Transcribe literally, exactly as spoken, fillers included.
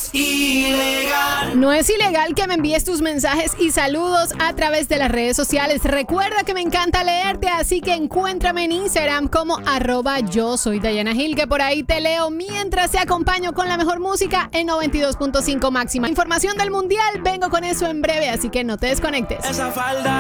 es ilegal. No es ilegal que me envíes tus mensajes y saludos a través de las redes sociales. Recuerda que me encanta leerte, así que encuéntrame en Instagram como arroba yo soy Dayana Gil, que por ahí te leo mientras te acompaño con la mejor música en noventa y dos punto cinco máxima. Información del mundial, vengo con eso en breve, así que no te desconectes. Esa falda